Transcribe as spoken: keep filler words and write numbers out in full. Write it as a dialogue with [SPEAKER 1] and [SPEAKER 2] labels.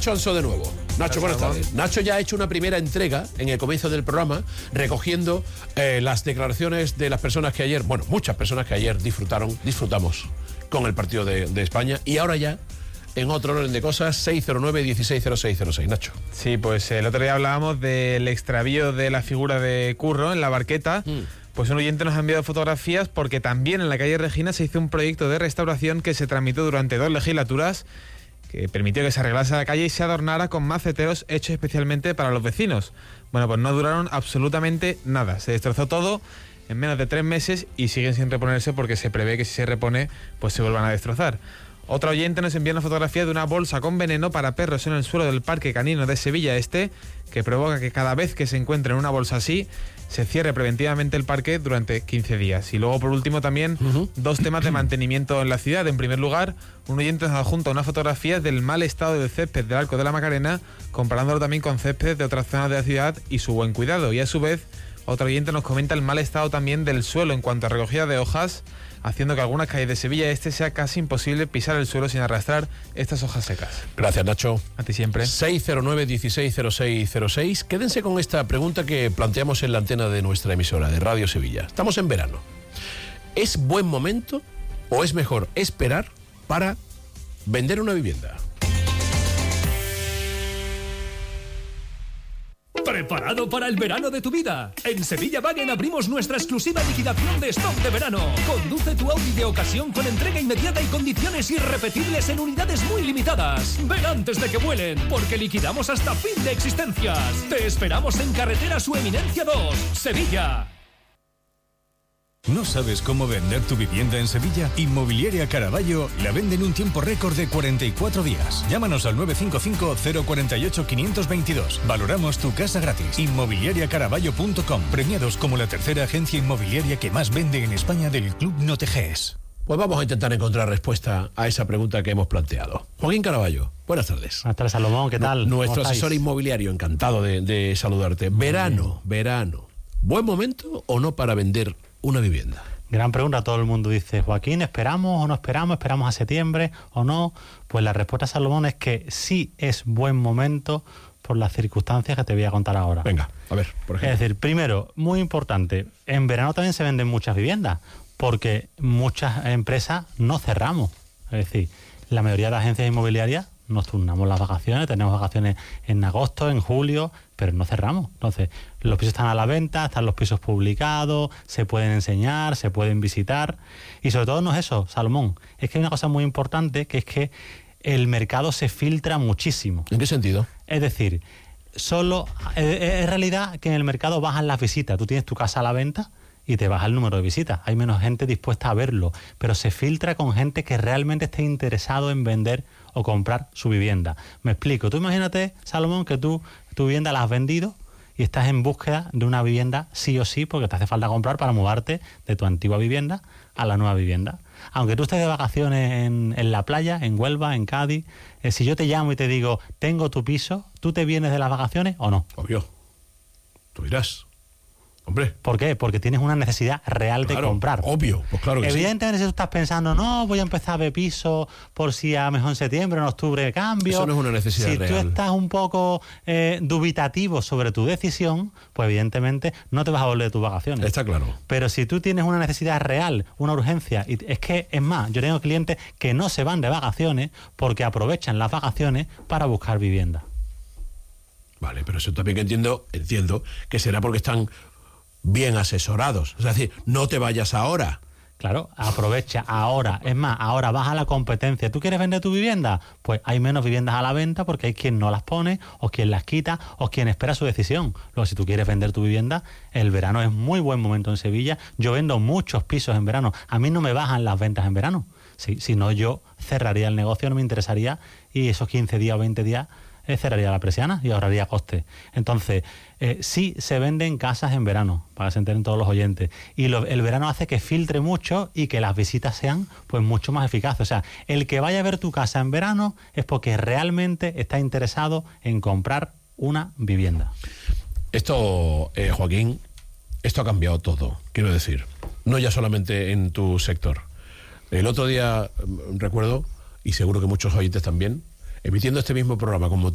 [SPEAKER 1] Nacho Ansó de nuevo. Nacho, buenas tardes. Nacho ya ha hecho una primera entrega en el comienzo del programa, recogiendo eh, las declaraciones de las personas que ayer, bueno, muchas personas que ayer disfrutaron, disfrutamos con el partido de, de España, y ahora ya, en otro orden de cosas, seis cero nueve, dieciséis cero seis cero seis. Nacho.
[SPEAKER 2] Sí, pues el otro día hablábamos del extravío de la figura de Curro en la Barqueta. Mm. Pues un oyente nos ha enviado fotografías porque también en la calle Regina se hizo un proyecto de restauración que se tramitó durante dos legislaturas, que permitió que se arreglase la calle y se adornara con maceteros hechos especialmente para los vecinos. Bueno, pues no duraron absolutamente nada. Se destrozó todo en menos de tres meses y siguen sin reponerse porque se prevé que si se repone, pues se vuelvan a destrozar. Otro oyente nos envía una fotografía de una bolsa con veneno para perros en el suelo del Parque Canino de Sevilla Este, que provoca que cada vez que se encuentre una bolsa así, se cierre preventivamente el parque durante quince días. Y luego, por último, también uh-huh. dos temas de mantenimiento en la ciudad. En primer lugar, un oyente nos adjunta una fotografía del mal estado del césped del Arco de la Macarena, comparándolo también con césped de otras zonas de la ciudad y su buen cuidado. Y a su vez, otro oyente nos comenta el mal estado también del suelo en cuanto a recogida de hojas, haciendo que algunas calles de Sevilla Este sea casi imposible pisar el suelo sin arrastrar estas hojas secas.
[SPEAKER 1] Gracias, Nacho.
[SPEAKER 2] A ti siempre.
[SPEAKER 1] seis cero nueve, dieciséis cero seis cero seis. Quédense con esta pregunta que planteamos en la antena de nuestra emisora, de Radio Sevilla. Estamos en verano. ¿Es buen momento o es mejor esperar para vender una vivienda?
[SPEAKER 3] ¿Preparado para el verano de tu vida? En Sevilla Wagen abrimos nuestra exclusiva liquidación de stock de verano. Conduce tu Audi de ocasión con entrega inmediata y condiciones irrepetibles en unidades muy limitadas. Ven antes de que vuelen, porque liquidamos hasta fin de existencias. Te esperamos en Carretera Su Eminencia dos, Sevilla.
[SPEAKER 4] ¿No sabes cómo vender tu vivienda en Sevilla? Inmobiliaria Caraballo la vende en un tiempo récord de cuarenta y cuatro días. Llámanos al nueve cinco cinco, cero cuatro ocho, cinco dos dos. Valoramos tu casa gratis. inmobiliaria caraballo punto com. Premiados como la tercera agencia inmobiliaria que más vende en España del Club Noteges.
[SPEAKER 1] Pues vamos a intentar encontrar respuesta a esa pregunta que hemos planteado. Joaquín Caraballo, buenas tardes.
[SPEAKER 5] Buenas tardes, Salomón, ¿qué tal?
[SPEAKER 1] Nuestro asesor inmobiliario, encantado de, de saludarte. Verano, verano. ¿Buen momento o no para vender una vivienda?
[SPEAKER 5] Gran pregunta. Todo el mundo dice, Joaquín, ¿esperamos o no esperamos? ¿Esperamos a septiembre o no? Pues la respuesta, Salomón, es que sí es buen momento por las circunstancias que te voy a contar ahora.
[SPEAKER 1] Venga, a ver, por ejemplo.
[SPEAKER 5] Es decir, primero, muy importante, en verano también se venden muchas viviendas, porque muchas empresas no cerramos. Es decir, la mayoría de las agencias inmobiliarias nos turnamos las vacaciones, tenemos vacaciones en agosto, en julio, pero no cerramos. Entonces, los pisos están a la venta, están los pisos publicados, se pueden enseñar, se pueden visitar. Y sobre todo no es eso, Salomón, es que hay una cosa muy importante, que es que el mercado se filtra muchísimo.
[SPEAKER 1] ¿En qué sentido?
[SPEAKER 5] Es decir, solo eh, es realidad que en el mercado bajan las visitas. Tú tienes tu casa a la venta y te baja el número de visitas. Hay menos gente dispuesta a verlo, pero se filtra con gente que realmente esté interesado en vender o comprar su vivienda. Me explico. Tú imagínate, Salomón, que tú tu vivienda la has vendido y estás en búsqueda de una vivienda sí o sí, porque te hace falta comprar para mudarte de tu antigua vivienda a la nueva vivienda. Aunque tú estés de vacaciones en, en la playa, en Huelva, en Cádiz, eh, si yo te llamo y te digo, tengo tu piso, ¿tú te vienes de las vacaciones o no?
[SPEAKER 1] Obvio. Tú dirás. Hombre.
[SPEAKER 5] ¿Por qué? Porque tienes una necesidad real
[SPEAKER 1] claro,
[SPEAKER 5] de comprar.
[SPEAKER 1] Obvio, pues claro que
[SPEAKER 5] Evidentemente,
[SPEAKER 1] sí.
[SPEAKER 5] Si tú estás pensando, no, voy a empezar a ver piso por si a lo mejor en septiembre o en octubre cambio.
[SPEAKER 1] Eso no es una necesidad
[SPEAKER 5] si
[SPEAKER 1] real.
[SPEAKER 5] Si tú estás un poco eh, dubitativo sobre tu decisión, pues evidentemente no te vas a volver de tus vacaciones.
[SPEAKER 1] Está claro.
[SPEAKER 5] Pero si tú tienes una necesidad real, una urgencia, y es que, es más, yo tengo clientes que no se van de vacaciones porque aprovechan las vacaciones para buscar vivienda.
[SPEAKER 1] Vale, pero eso también entiendo, entiendo que será porque están bien asesorados. Es decir, no te vayas ahora.
[SPEAKER 5] Claro, aprovecha ahora. Es más, ahora baja la competencia. ¿Tú quieres vender tu vivienda? Pues hay menos viviendas a la venta porque hay quien no las pone, o quien las quita, o quien espera su decisión. Luego, si tú quieres vender tu vivienda, el verano es muy buen momento en Sevilla. Yo vendo muchos pisos en verano. A mí no me bajan las ventas en verano. Si, si no, yo cerraría el negocio, no me interesaría, y esos quince días o veinte días eh, cerraría la persiana y ahorraría costes. Entonces, eh, sí se venden casas en verano, para que se enteren todos los oyentes. Y lo, el verano hace que filtre mucho y que las visitas sean pues mucho más eficaces. O sea, el que vaya a ver tu casa en verano es porque realmente está interesado en comprar una vivienda.
[SPEAKER 1] Esto, eh, Joaquín, esto ha cambiado todo, quiero decir. No ya solamente en tu sector. El otro día, recuerdo, y seguro que muchos oyentes también, emitiendo este mismo programa con motivo